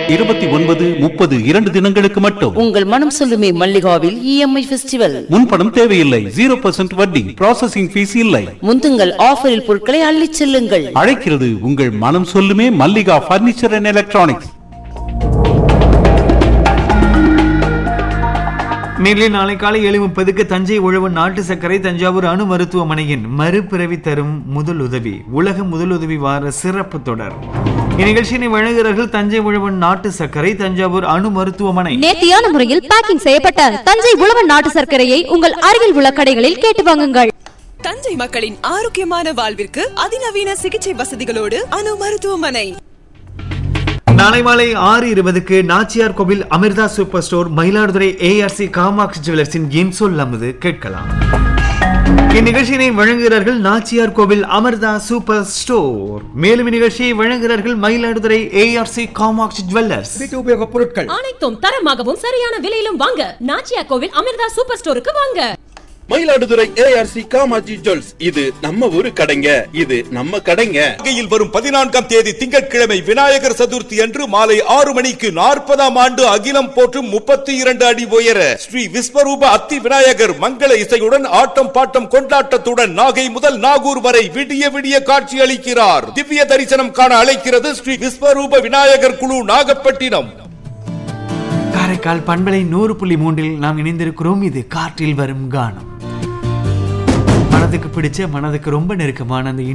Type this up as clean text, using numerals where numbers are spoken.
29, 30 2 தினங்களுக்கு மட்டும். உங்கள் மனம் சொல்லுமே மல்லிகாவில் EMI ஃபெஸ்டிவல். முன்பணம் தேவையில்லை. 0% வட்டி. ப்ராசஸிங் ஃபீஸ் இல்லை. முந்துங்கள் ஆஃபரில் பொருட்களை அள்ளிச் செல்லுங்கள். அழைக்கிறது உங்கள் மனம் சொல்லுமே மல்லிகா பர்னிச்சர் அண்ட் எலக்ட்ரானிக்ஸ். நேரிலே நாளை காலை 7:30 தஞ்சை உழவன் நாட்டு சர்க்கரை தஞ்சாவூர் அணு மருத்துவமனையின் மறுபிறவி தரும் முதலுதவி உலக முதலுதவி வார சிறப்பு தொடர். இந்நிகழ்ச்சியினை வழங்குகிறார்கள் தஞ்சை உழவன் நாட்டு சர்க்கரை தஞ்சாவூர் அணு மருத்துவமனை. நேர்த்தியான முறையில் பேக்கிங் செய்யப்பட்ட தஞ்சை உழவன் நாட்டு சர்க்கரையை உங்கள் அருகில் உள்ள கடைகளில் கேட்டு வாங்குங்கள். தஞ்சை மக்களின் ஆரோக்கியமான வாழ்விற்கு அதிநவீன சிகிச்சை வசதிகளோடு அணு மருத்துவமனை. நாளை மாலை 6:20 நாச்சியார் கோவில் Amrita super store Mayiladuthurai ARC Kamakshi ஜுவல்லர்ஸின் என் சொல் அமுது கேட்கலாம். இந்நிகழ்ச்சியினை வழங்குகிறார்கள் நாச்சியார் கோவில் அமிர்தா சூப்பர் ஸ்டோர். மேலும் இந்நிகழ்ச்சியை வழங்குகிறார்கள் மயிலாடுதுறை ARC காமாட்சி ஜுவல்லர்ஸ். வீட்டு உபயோக பொருட்கள் அனைத்தும் தரமாகவும் சரியான விலையிலும் வாங்க நாச்சியார் கோவில் அமிர்தா சூப்பர் ஸ்டோருக்கு வாங்க. Mayiladuthurai ARC Kamakshi jewels. இது நம்ம ஊரு கடைங்க, இது நம்ம கடைங்க. வரும் 14ஆம் தேதி திங்கட்கிழமை விநாயகர் சதுர்த்தி அன்று மாலை 6 மணிக்கு 40ஆம் ஆண்டு அகிலம் போற்றும் 32 அடி உயர ஸ்ரீ விஸ்வரூப அத்தி விநாயகர் மங்கள இசையுடன் ஆட்டம் பாட்டம் கொண்டாட்டத்துடன் நாகை முதல் நாகூர் வரை விடிய விடிய காட்சி அளிக்கிறார். திவ்ய தரிசனம் காண அழைக்கிறது ஸ்ரீ விஸ்வரூப விநாயகர் குழு நாகப்பட்டினம். காரைக்கால் பண்பலை 100.3 நாம் இணைந்திருக்கிறோம். இது காற்றில் வரும் கானம். மனதுக்கு பிடிச்ச மனதுக்கு ரொம்ப நெருக்கமான அந்த